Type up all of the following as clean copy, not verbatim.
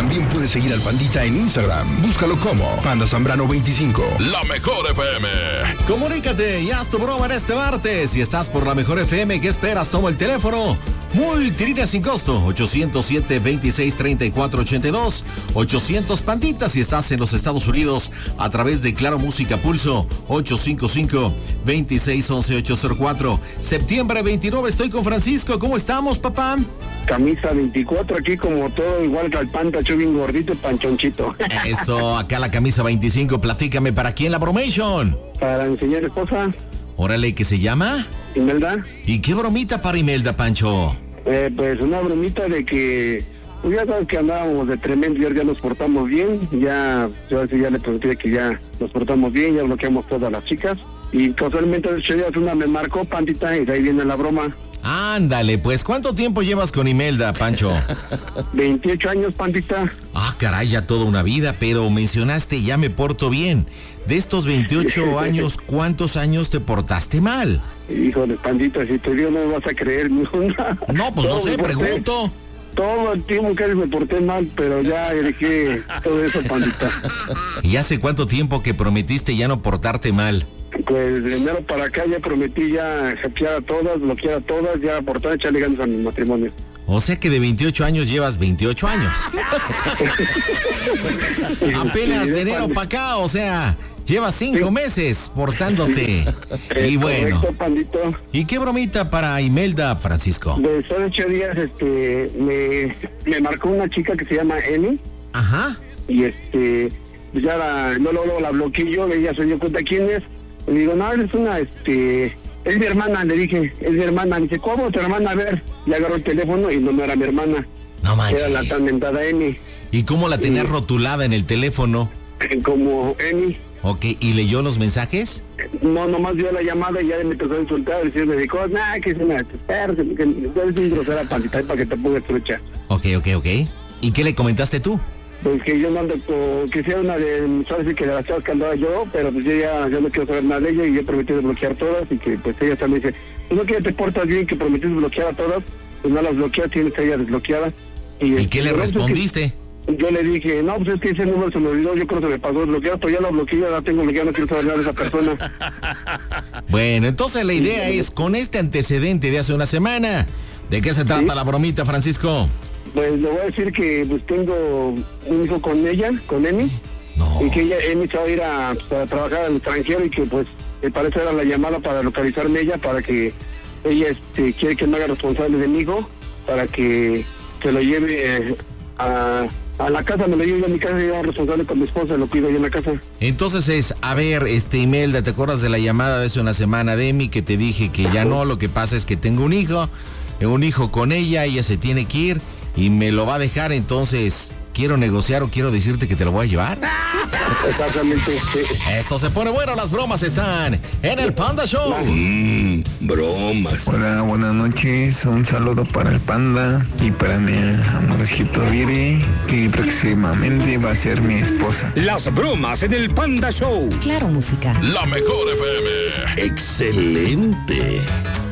También puedes seguir al Pandita en Instagram. Búscalo como Panda Zambrano 25. La Mejor FM. Comunícate y haz tu broma en este martes. Si estás por La Mejor FM, ¿qué esperas? Toma el teléfono. Multilínea sin costo, 807-2634-82, 800 Pandita si estás en los Estados Unidos a través de Claro Música Pulso, 855-2611-804. Septiembre 29, estoy con Francisco. ¿Cómo estamos, papá? Camisa 24 aquí como todo, igual que al Panta, yo bien gordito y panchonchito. Eso, acá la camisa 25, platícame, ¿para quién la bromation? Para enseñar esposa. Órale, ¿qué se llama? Imelda. ¿Y qué bromita para Imelda, Pancho? Pues una bromita de que, pues ya sabes que andábamos de tremendo, ya nos portamos bien, yo le pregunté que ya nos portamos bien, ya bloqueamos todas las chicas, y casualmente hace 8 días una me marcó, Pandita, y de ahí viene la broma. Ándale, pues, ¿cuánto tiempo llevas con Imelda, Pancho? 28 años, Pandita. Ah, caray, ya toda una vida, pero mencionaste ya me porto bien. De estos 28 años, ¿cuántos años te portaste mal? Híjole, Pandita, si te digo no me vas a creer. No, pues no sé, pregunto. Todo el tiempo que me porté mal, pero ya dejé todo eso, Pandita. ¿Y hace cuánto tiempo que prometiste ya no portarte mal? Pues de enero para acá ya prometí ya hackear a todas, bloquear a todas, ya portar, echarle ganas a mi matrimonio. O sea que de 28 años llevas 28 años. Apenas de enero para acá, o sea, llevas 5 meses portándote. Y bueno. Correcto, Pandito. ¿Y qué bromita para Imelda, Francisco? Después de 8 días, me marcó una chica que se llama Emi. Ajá. Y ya luego la bloqueé yo, ella se dio cuenta quién es. Le digo, no, es una, es mi hermana, le dije, es mi hermana. Me dice, ¿cómo tu hermana? A ver, le agarró el teléfono y no era mi hermana. No manches. Era la tan mentada Emi. ¿Y cómo la tenías rotulada en el teléfono? Como Emi. Ok, ¿y leyó los mensajes? No, nomás dio la llamada y ya me empezó a insultar. Y me dijo, nah, que es una, que eres un grosera, Pandita, para que te pongas trucha. Ok. ¿Y qué le comentaste tú? Pues que yo no ando que sea una de, sabes que de las chavas que andaba yo, pero pues yo no quiero saber nada de ella y yo prometí desbloquear todas y que pues ella también dice, pues no que te portas bien, que prometí desbloquear a todas, pues no las bloqueas, tienes a ella desbloqueada. ¿Y qué le respondiste? Yo le dije, no, pues es que ese número se me olvidó, yo creo que se me pasó desbloquear, pero ya lo bloqueé, ya la tengo bloqueada, no quiero saber nada de esa persona. Bueno, entonces la idea es, con este antecedente de hace una semana, ¿de qué se trata la bromita, Francisco? Pues le voy a decir que pues tengo un hijo con ella, con Emi. No. Y que Emi se va a ir a trabajar al extranjero y que pues me parece era la llamada para localizarme ella, para que ella quiere que me haga responsable de mi hijo, para que se lo lleve a la casa, me lo llevo yo a mi casa y yo responsable con mi esposa, lo cuido yo en la casa. Entonces es, a ver, Imelda, ¿te acuerdas de la llamada de hace una semana de Emi que te dije que ya no, lo que pasa es que tengo un hijo con ella se tiene que ir y me lo va a dejar, entonces quiero negociar o quiero decirte que te lo voy a llevar? Exactamente. Sí. Esto se pone bueno, las bromas están en el Panda Show. Bromas. Hola, buenas noches, un saludo para el Panda y para mi amorcito Viri, que próximamente va a ser mi esposa. Las bromas en el Panda Show. Claro Música. La Mejor FM. Excelente.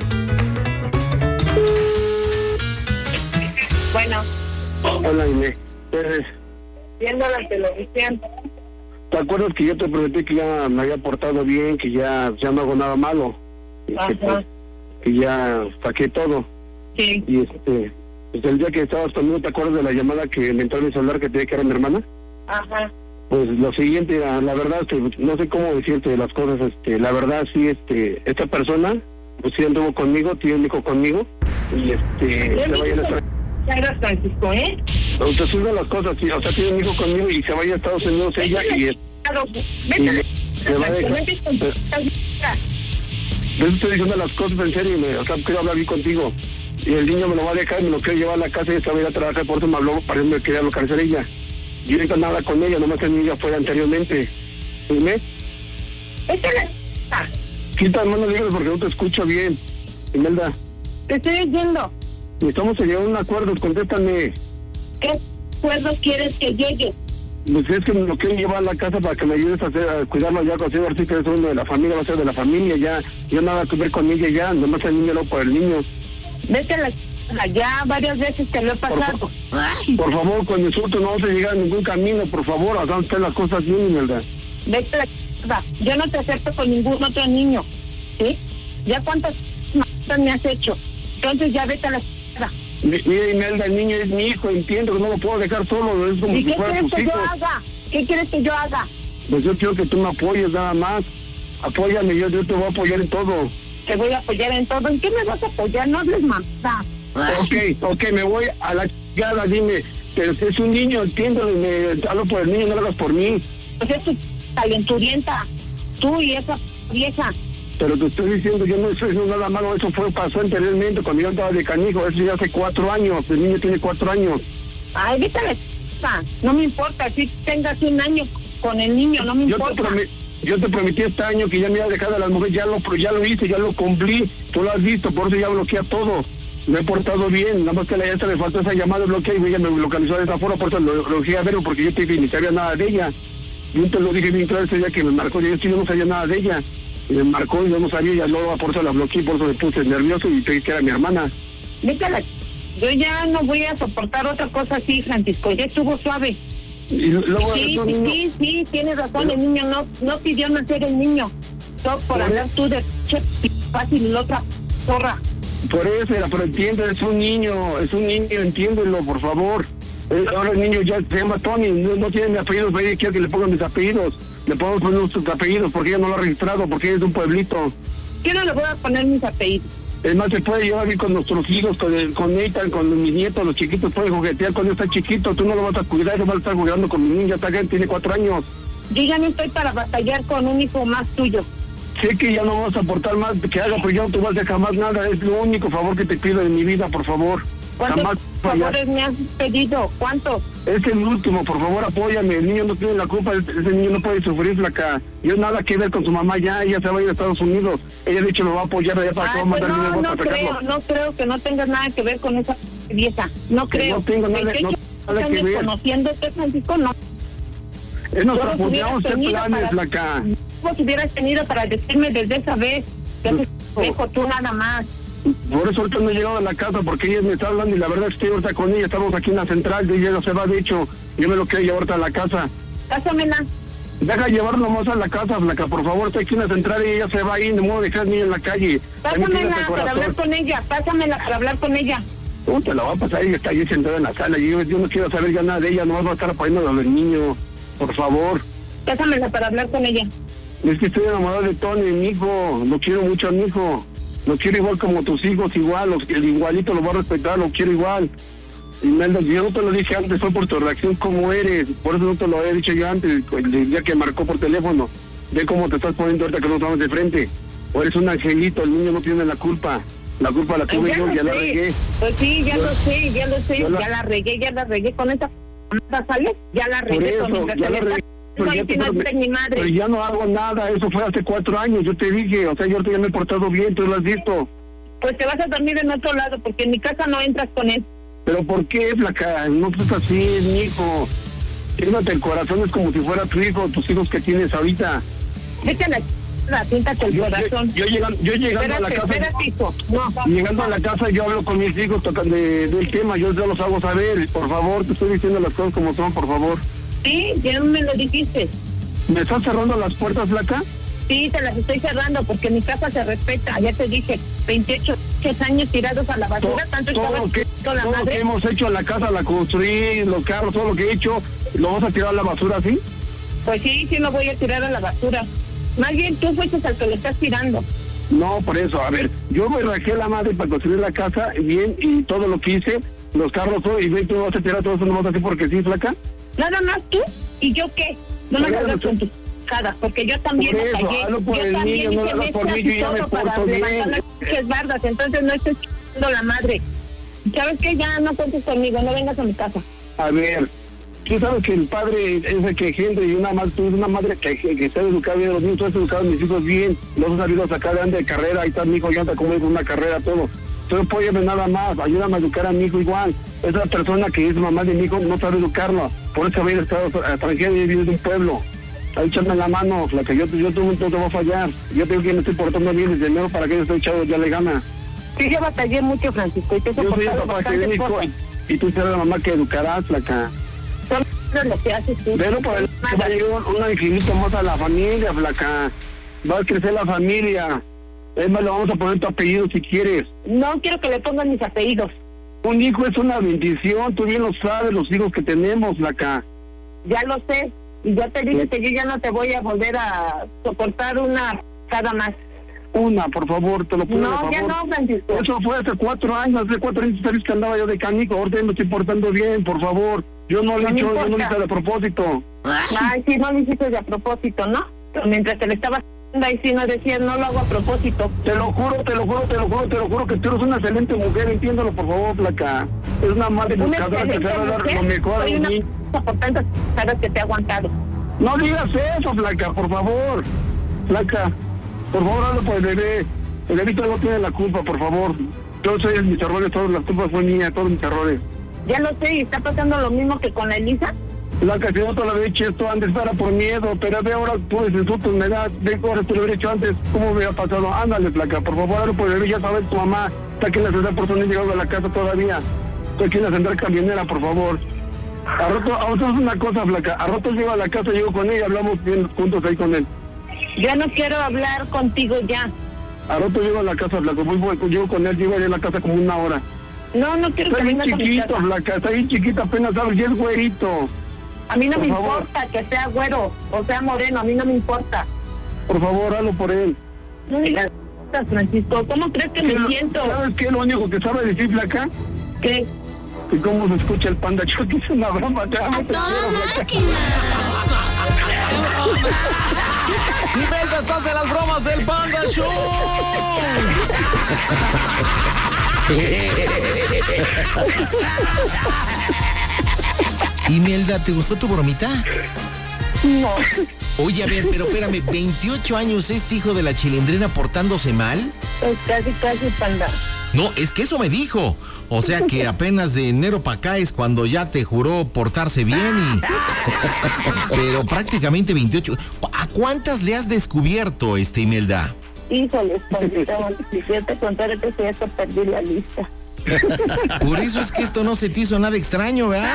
Bueno. Hola, Inés. Viendo la televisión. ¿Te acuerdas que yo te prometí que ya me había portado bien, que ya no hago nada malo? Que ya saqué todo. Sí. Y pues el día que estabas conmigo, ¿te acuerdas de la llamada que me entró en mi celular que te dije que era mi hermana? Ajá. Pues lo siguiente, la verdad, no sé cómo decirte las cosas, la verdad sí, esta persona, pues sí anduvo conmigo, tiene un hijo conmigo, y se vaya a estar... Era Francisco, Te suben las cosas, sí, o sea, tiene un hijo conmigo y se vaya a Estados Unidos ella y se va a dejar. Yo estoy diciendo las cosas en serio, o sea, quiero hablar bien contigo. Y el niño me lo va a dejar, me lo quiere llevar a la casa y se va a ir a trabajar, por eso me habló, para que me quería localizar ella. Yo no he hecho nada con ella, nomás el niño fue anteriormente. ¿Dime? Quita hermano, dígame porque no te escucho bien. Imelda. Te estoy diciendo. Estamos llegando a un acuerdo, contéstame. ¿Qué acuerdo quieres que llegue? Pues es que me lo quiero llevar a la casa para que me ayudes a cuidarlo ya, con ahora sí que es uno de la familia, va a ser de la familia ya. Yo nada que ver con ella ya, nomás el niño no por el niño. Vete a la Ya varias veces te lo he pasado. Por favor, con insultos no vas a llegar a ningún camino, por favor, hagan usted las cosas bien, Imelda. Vete a la chingada. Yo no te acepto con ningún otro niño, ¿sí? Ya cuántas m***as me has hecho. Entonces ya vete a la chingada. Mira, Imelda, el niño es mi hijo, entiendo que no lo puedo dejar solo, es como ¿Y si qué fuera quieres tus que hijos. yo haga? ¿Qué quieres que yo haga? Pues yo quiero que tú me apoyes nada más. Apóyame, yo te voy a apoyar en todo. Te voy a apoyar en todo. ¿En qué me vas a apoyar? No hables mamá. Ok, me voy a la chingada, dime. Pero si es un niño, entiéndelo, me hablo por el niño, no lo hagas por mí. Pues es tu talenturienta. Tú y esa vieja. Pero te estoy diciendo, yo no estoy haciendo nada malo, eso pasó anteriormente, cuando yo andaba de canijo, eso ya hace 4 años, el niño tiene 4 años. Ay, vete a la chingada. No me importa, si tengas 1 año con el niño, no me importa. Yo te prometí este año que ya me iba a dejar a las mujeres, ya lo hice, ya lo cumplí, tú lo has visto, por eso ya bloquea todo. Me he portado bien, nada más que la esta le faltó esa llamada, bloqueé y ella me localizó de esa forma, por eso lo bloqueé a verlo, porque yo te dije, ni sabía nada de ella. Yo te lo dije bien claro ese día que me marcó, yo no sabía nada de ella. Y me marcó y yo no sabía, ya luego por eso la bloqueé, por eso me puse nervioso y creí que era mi hermana. Vete a la Yo ya no voy a soportar otra cosa así, Francisco, ya estuvo suave. Y luego Sí, tienes razón, el niño no pidió nacer el niño. Todo por andar tú de fácil y la otra zorra. Por eso, pero entiende, es un niño, entiéndelo, por favor. Ahora el niño ya se llama Tony, no tiene mis apellidos, pero ella quiere que le pongan mis apellidos. Le podemos poner nuestros apellidos porque ella no lo ha registrado, porque ella es de un pueblito. Yo no le voy a poner mis apellidos. Es más, se puede llevar bien con nuestros hijos, con Nathan, con mis nietos, los chiquitos pueden juguetear cuando está chiquito. Tú no lo vas a cuidar, no vas a estar jugando con mi niña, está tiene 4 años. Yo ya no estoy para batallar con un hijo más tuyo. Sé que ya no vas a aportar más que haga, pero yo no te voy a dejar más nada. Es lo único favor que te pido en mi vida, por favor. ¿Cuántos favores me has pedido? ¿Cuántos? Es el último, por favor, apóyame. El niño no tiene la culpa, ese niño no puede sufrir, flaca. Yo nada que ver con su mamá ya, ella se va a ir a Estados Unidos. Ella, de hecho, lo va a apoyar allá para que va a mandar dinero para sacarlo. No creo que no tengas nada que ver con esa vieja. No creo. No tengo nada que ver. Conociéndote, Francisco, no. Nos apoyamos en planes, flaca. ¿Cómo si hubieras tenido para decirme desde esa vez? Ya te dejo tú nada más. Por eso ahorita no he llegado a la casa, porque ella me está hablando y la verdad es que estoy ahorita con ella, estamos aquí en la central, y ella no se va, de hecho, yo me lo quiero llevar ahorita a la casa. Pásamela. Deja llevarlo más a la casa, flaca, por favor, estoy aquí en la central y ella se va ahí, no me voy a dejar ni en la calle. Pásamela para hablar con ella, pásamela para hablar con ella. Te la va a pasar, ella está ahí sentada en la sala, y yo no quiero saber ya nada de ella, no va a estar apoyando a los niños, por favor. Pásamela para hablar con ella. Es que estoy enamorado de Tony, mi hijo, lo quiero mucho a mi hijo. Lo quiero igual como tus hijos, igual, el igualito lo voy a respetar, lo quiero igual. Y Melda, yo no te lo dije antes, fue por tu reacción como eres, por eso no te lo había dicho yo antes, el día que marcó por teléfono. Ve cómo te estás poniendo ahorita que nos estamos de frente. O eres un angelito, el niño no tiene la culpa la tuve yo, ya la regué. Pues sí, ya lo sé, ya la regué con esa ¿sale? Ya la regué por eso, con ya la regué. Pero ya no hago nada, eso fue hace 4 años, yo te dije, o sea, yo ahorita ya me he portado bien, tú lo has visto. Pues te vas a dormir en otro lado, porque en mi casa no entras con él. ¿Pero por qué, flaca? No es así, es mi hijo. Siéntate el corazón, es como si fuera tu hijo, tus hijos que tienes ahorita. Vete a la siéntate el corazón. Yo llegando a la casa... Espérate, hijo. No. Llegando a la casa yo hablo con mis hijos del tema, yo los hago saber, por favor, te estoy diciendo las cosas como son, por favor. Sí, ya me lo dijiste. ¿Me estás cerrando las puertas, flaca? Sí, te las estoy cerrando porque mi casa se respeta. Ya te dije, 28 años tirados a la basura, tanto todo lo que hemos hecho en la casa, la construí, los carros, todo lo que he hecho, ¿lo vas a tirar a la basura así? Pues sí lo voy a tirar a la basura. Más bien tú fuiste al que le estás tirando. No, por eso, a ver, yo me rajé la madre para construir la casa bien y todo lo que hice, los carros, todo, y ve, tú vas a tirar todo eso nomás así porque sí, flaca. Nada más tú, ¿y yo qué? No me hagas con tus caras, porque yo también me callé. Hablo por el niño, no lo hagas por mí, yo ya me porto bien. Las bardas, entonces no estoy chingando la madre. ¿Sabes qué? Ya no cuentes conmigo, no vengas a mi casa. A ver, tú sabes que el padre es el que gente y una madre que está educada bien, los niños, tú has educado a mis hijos bien, los has sabido sacar de carrera, ahí está mi hijo, ya anda como una carrera, todo. Entonces apóyame nada más, ayúdame a educar a mi hijo igual. Esa persona que es mamá de mi hijo no sabe educarlo, por eso había estado extranjero y vive de un pueblo. Ahí échame la mano, flaca, yo no te voy a fallar. Yo tengo que me estoy portando bien desde enero para que yo estoy echado ya le gana. Sí, yo batallé mucho, Francisco, y te he Yo soy el soportado papá que bastantes dijo, cosas. y tú serás la mamá que educarás, flaca. Son lo que haces tú. Pero por el va a llegar un angelito más a la familia, flaca. Va a crecer la familia. Es más, le vamos a poner tu apellido si quieres. No quiero que le pongan mis apellidos. Un hijo es una bendición, tú bien lo sabes, los hijos que tenemos, flaca. Ya lo sé. Y ya te dije que yo ya no te voy a volver a soportar una cada más. Una, por favor, te lo pido, No, por ya favor. no, Francisco. Eso fue hace 4 años, hace 4 años sabes que andaba yo de canico, ahorita ya me estoy portando bien, por favor. Yo no lo he No me hecho, yo no lo importa. hice de propósito. Ay, sí, no lo hiciste de a propósito, ¿no? Pero mientras te le estabas haciendo ahí sí no decías, no lo hago a propósito. Te lo juro que tú eres una excelente mujer, entiéndalo, por favor, flaca. Es una madre Una buscadora que se va a dar lo mejor a soy los una niños. por tantas caras que te he aguantado. No digas eso, flaca, por favor. Flaca, por favor, hazlo por el bebé. El bebito no tiene la culpa, por favor. Yo soy mis errores, todas las culpas fue mía, todos mis errores. Ya lo sé, y está pasando lo mismo que con la Elisa. Flaca, si no te lo había hecho esto antes, era por miedo, pero ve ahora tú ese insultos me da, ve ahora te lo hubiera hecho antes, ¿cómo me hubiera pasado? Ándale, flaca, por favor, hazlo por el bebé, ya sabes, tu mamá está aquí en la ciudad, por eso no he llegado a la casa todavía. Estoy aquí en la central camionera, por favor. A rato es una cosa, flaca, a rato llego a la casa, llego con ella, hablamos bien juntos ahí con él. Yo no quiero hablar contigo ya. A rato llego a la casa, flaca, llego con él, llego allá a la casa como 1 hora. No, no quiero Está que bien vengas a mi chiquito, casa. flaca, está bien chiquito, apenas sabes, y es güerito. A mí no por me favor. importa que sea güero o sea moreno, a mí no me importa. Por favor, hazlo por él. No digas, Francisco, ¿cómo crees que me siento? ¿Sabes qué es lo único que sabe decir, flaca? ¿Qué? Y cómo se escucha el Panda Show, que es una broma, te amo, ¡A te toda quiero, flaca. Imelda, estás en las bromas del Panda Show. Imelda, ¿te gustó tu bromita? No. Oye, a ver, pero espérame, 28 años este hijo de la chilindrina portándose mal. Pues casi, Panda. No, es que eso me dijo. O sea que apenas de enero para acá es cuando ya te juró portarse bien y... Pero prácticamente 28. ¿A cuántas le has descubierto, Imelda? Híjoles, Pandita, si yo te contara que si esto perdí la lista. Por eso es que esto no se te hizo nada extraño, ¿verdad?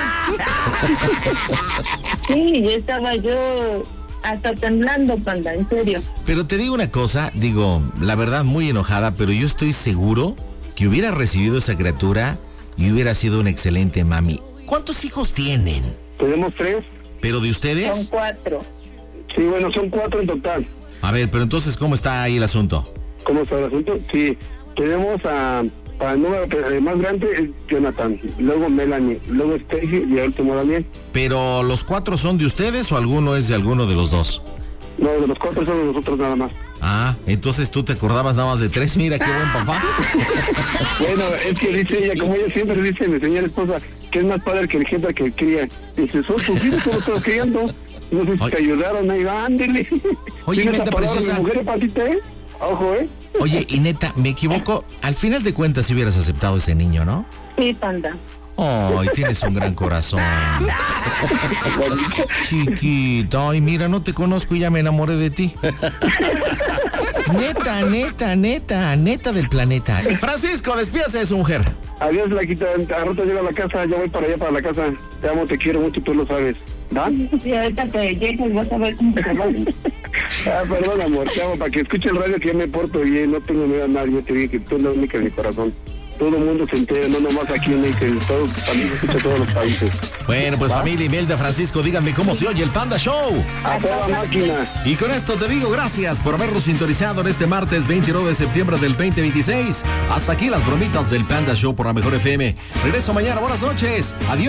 Sí, yo estaba hasta temblando, Panda, en serio. Pero te digo una cosa, digo, la verdad muy enojada, pero yo estoy seguro que hubiera recibido esa criatura y hubiera sido una excelente mami. ¿Cuántos hijos tienen? Tenemos 3. ¿Pero de Son ustedes? 4. Sí, bueno, son 4 en total. A ver, pero entonces, ¿cómo está ahí el asunto? ¿Cómo está el asunto? Sí, tenemos para el número más grande es Jonathan, luego Melanie, luego Stacy y el último Daniel. ¿Pero los 4 son de ustedes o alguno es de alguno de los dos? No, de los 4 son de nosotros nada más. Ah, entonces tú te acordabas nada más de 3, mira qué buen papá. Bueno, es que dice ella, como ella siempre dice, mi señora esposa, que es más padre que el jefe que cría. Dice, son tus hijos que lo estás criando. No sé si Oye. te ayudaron ahí, ándele. Oye, ¿Tienes Imelda la palabra preciosa. de mujer patita, Ojo, Oye, y neta, me equivoco, al final de cuentas si hubieras aceptado ese niño, ¿no? Sí, Panda. Ay, tienes un gran corazón. Chiquita, ay, mira, no te conozco y ya me enamoré de ti. Neta del planeta. Francisco, despídase de su mujer. Adiós, Laquita, a rato llego a la casa, ya voy para allá, para la casa. Te amo, te quiero mucho, tú lo sabes. ¿Va? Sí, ahorita que llegues vas a ver cómo te va. Perdón, amor, te amo, para que escuche el radio que ya me porto bien, no tengo miedo a nadie, te dije que tú eres la única en mi corazón. Todo el mundo se entera, no nomás aquí en México, todo, también se escucha todos los países. Bueno, pues familia Imelda, Francisco, díganme cómo se oye el Panda Show. A toda máquina. Y con esto te digo gracias por habernos sintonizado en este martes 29 de septiembre del 2026. Hasta aquí las bromitas del Panda Show por la Mejor FM. Regreso mañana, buenas noches. Adiós.